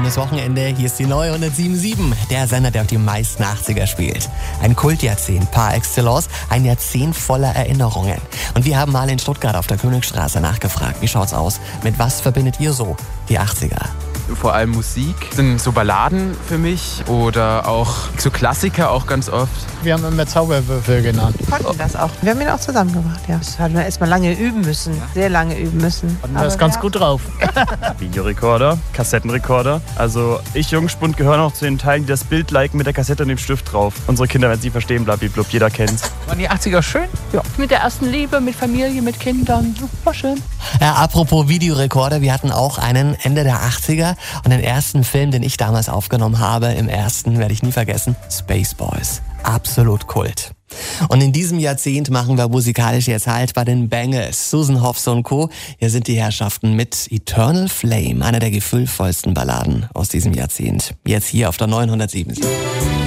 schönes Wochenende. Hier ist die neue 107.7, der Sender, der auch die meisten 80er spielt. Ein Kultjahrzehnt par excellence, ein Jahrzehnt voller Erinnerungen. Und wir haben mal in Stuttgart auf der Königstraße nachgefragt, wie schaut's aus? Mit was verbindet ihr so die 80er? Vor allem Musik, sind so Balladen für mich oder auch so Klassiker auch ganz oft. Wir haben immer Zauberwürfel genannt. Wir konnten das auch. Wir haben ihn auch zusammen gemacht, ja. Das hatten wir erstmal lange üben müssen, sehr lange üben müssen. Und das ist ganz gut drauf. Videorekorder, Kassettenrekorder. Also ich, Jungspund, gehören auch zu den Teilen, die das Bild liken mit der Kassette und dem Stift drauf. Unsere Kinder werden es nicht verstehen, blablablub, jeder kennt's. Waren die 80er schön? Ja. Mit der ersten Liebe, mit Familie, mit Kindern. War schön. Ja, apropos Videorekorder, wir hatten auch einen Ende der 80er und den ersten Film, den ich damals aufgenommen habe, im ersten, werde ich nie vergessen, Spaceballs. Absolut Kult. Und in diesem Jahrzehnt machen wir musikalisch jetzt halt bei den Bangles. Susan Hoffs und Co. Hier sind die Herrschaften mit Eternal Flame, einer der gefühlvollsten Balladen aus diesem Jahrzehnt. Jetzt hier auf der 907.